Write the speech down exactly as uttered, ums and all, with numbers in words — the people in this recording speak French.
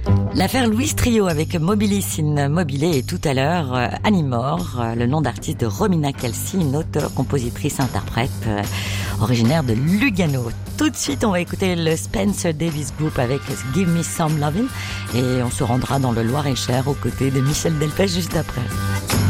L'affaire Louise Trio avec Mobilis in Mobile et tout à l'heure euh, Animor, euh, le nom d'artiste de Romina Calci, une auteure, compositrice, interprète euh, originaire de Lugano. Tout de suite, on va écouter le Spencer Davis Group avec Give Me Some Lovin' et on se rendra dans le Loir-et-Cher aux côtés de Michel Delpech juste après.